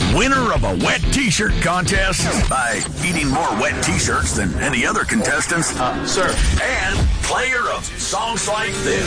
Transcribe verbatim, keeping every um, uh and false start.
Winner of a wet t-shirt contest by eating more wet t-shirts than any other contestants. Uh, sir. And player of songs like this.